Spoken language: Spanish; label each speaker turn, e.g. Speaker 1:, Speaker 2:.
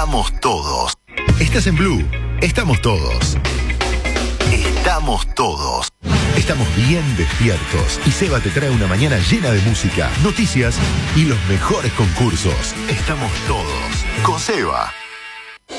Speaker 1: Estamos todos. Estás en Blue. Estamos todos. Estamos todos. Estamos bien despiertos y Seba te trae una mañana llena de música, noticias y los mejores concursos. Estamos todos con Seba.